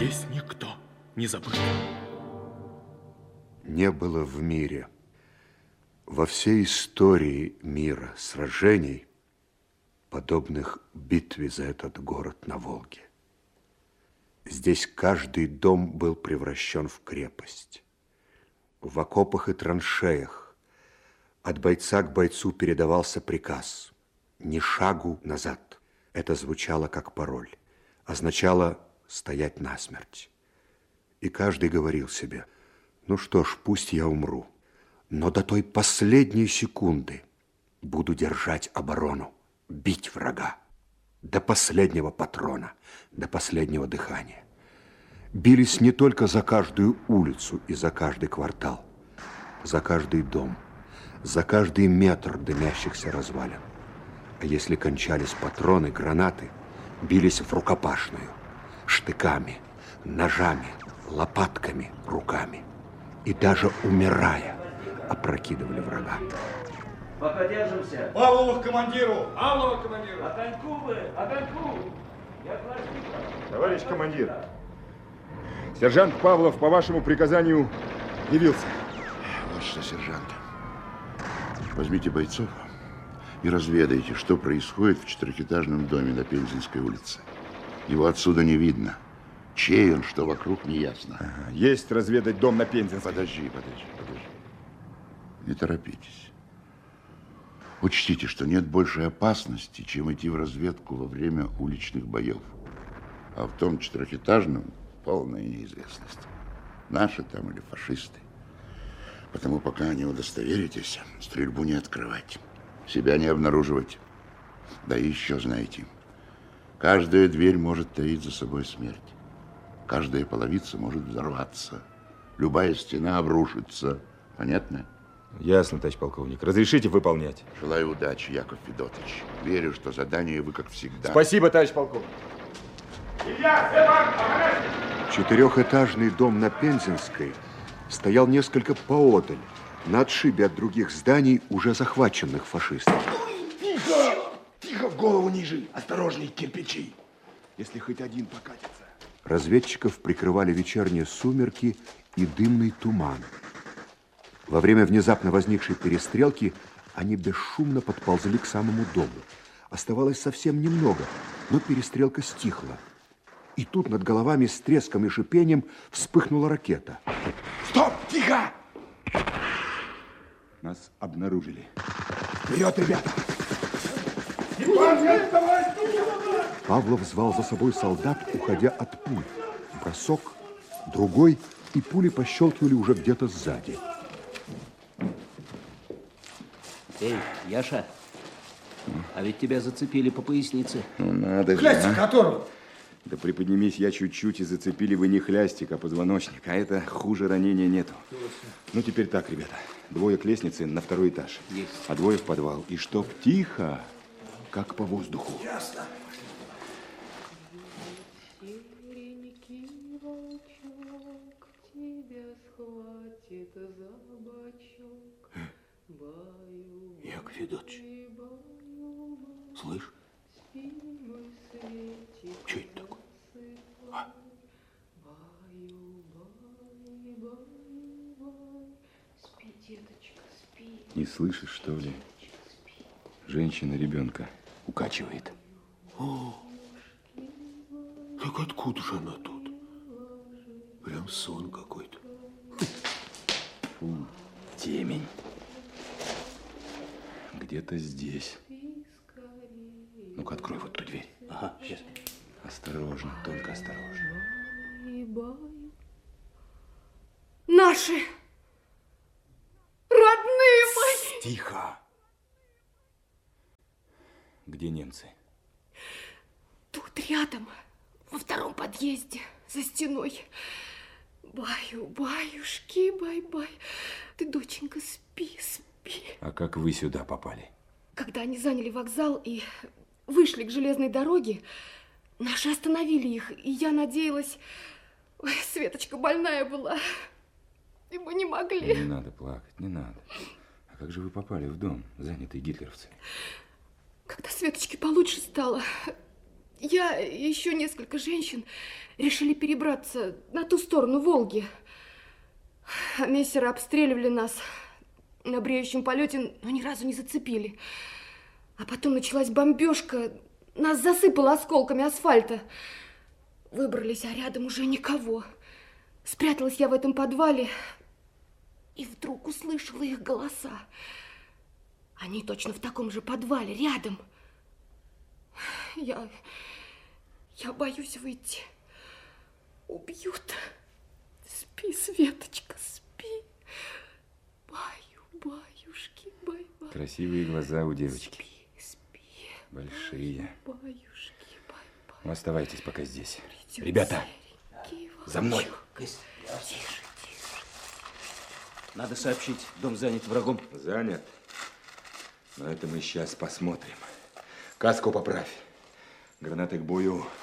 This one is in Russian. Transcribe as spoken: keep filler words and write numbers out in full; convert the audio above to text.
здесь никто не забыт. Не было в мире, во всей истории мира сражений, подобных битве за этот город на Волге. Здесь каждый дом был превращен в крепость. В окопах и траншеях от бойца к бойцу передавался приказ: ни шагу назад. Это звучало как пароль, означало стоять насмерть. И каждый говорил себе: ну что ж, пусть я умру, но до той последней секунды буду держать оборону, бить врага. До последнего патрона, до последнего дыхания. Бились не только за каждую улицу и за каждый квартал, за каждый дом, за каждый метр дымящихся развалин. А если кончались патроны, гранаты, бились в рукопашную, штыками, ножами, лопатками, руками. И даже умирая, опрокидывали врага. Пока держимся. Павлова к командиру! Павлова к командиру! Огоньку вы! Огоньку! Я Товарищ командир, сержант Павлов по вашему приказанию явился. Вот что, сержант. Возьмите бойцов и разведайте, что происходит в четырехэтажном доме на Пензенской улице. Его отсюда не видно. Чей он, что вокруг, не ясно. Ага, есть разведать дом на Пензенской. Подожди, подожди, подожди. Не торопитесь. Учтите, что нет большей опасности, чем идти в разведку во время уличных боев. А в том четырехэтажном полная неизвестность. Наши там или фашисты. Потому пока не удостоверитесь, стрельбу не открывать. Себя не обнаруживать. Да и еще знаете, каждая дверь может таить за собой смерть. Каждая половица может взорваться. Любая стена обрушится. Понятно? Ясно, товарищ полковник. Разрешите выполнять? Желаю удачи, Яков Федотович. Верю, что задание вы, как всегда... Спасибо, товарищ полковник. Четырехэтажный дом на Пензенской стоял несколько поодаль, на отшибе от других зданий, уже захваченных фашистами. Тихо! Тихо, в голову ниже. Осторожней, кирпичи. Если хоть один покатится. Разведчиков прикрывали вечерние сумерки и дымный туман. Во время внезапно возникшей перестрелки они бесшумно подползли к самому дому. Оставалось совсем немного, но перестрелка стихла. И тут над головами с треском и шипением вспыхнула ракета. Стоп! Тихо! Нас обнаружили. Вперед, ребята! Павлов звал за собой солдат, уходя от пуль. Бросок, другой, и пули пощелкивали уже где-то сзади. Эй, Яша, а ведь тебя зацепили по пояснице. Ну, надо же, Хлястик, а? которого? Да приподнимись я чуть-чуть, и зацепили вы не хлястик, а позвоночник. А это хуже ранения нету. Ну, теперь так, ребята. Двое к лестнице на второй этаж. Есть. А двое в подвал. И чтоб тихо, как по воздуху. Ясно. Яков Федотович, слышь? Что это такое? А? Спи, деточка, спи. Не слышишь, что ли? Женщина ребенка укачивает. О, так откуда же она тут? Прям сон какой-то. Фу, темень. Где-то здесь. Ну-ка, открой вот ту дверь. Ага, сейчас. Осторожно, только осторожно. Наши! Родные мои! Тихо! Где немцы? Тут рядом, во втором подъезде, за стеной. Баю, баюшки, бай-бай. Ты, доченька, спи, спи. А как вы сюда попали? Когда они заняли вокзал и вышли к железной дороге, наши остановили их, и я надеялась... Ой, Светочка больная была, и мы не могли. Не надо плакать, не надо. А как же вы попали в дом, занятый гитлеровцами? Когда Светочке получше стало, Я и еще несколько женщин решили перебраться на ту сторону Волги. А мессеры обстреливали нас на бреющем полете, но ни разу не зацепили. А потом началась бомбежка, нас засыпало осколками асфальта. Выбрались, а рядом уже никого. Спряталась я в этом подвале и вдруг услышала их голоса. Они точно в таком же подвале, рядом. Я... я боюсь выйти. Убьют. Спи, Светочка, спи. Баю, баюшки, бай, бай. Красивые глаза у девочки. Спи, спи. Большие. Баюшки, бай, бай. Ну, оставайтесь пока здесь. Придёт Ребята, серенький за мной. Тише, тише. Надо сообщить, дом занят врагом. Занят. Но это мы сейчас посмотрим. Каску поправь. Гранаты к бою.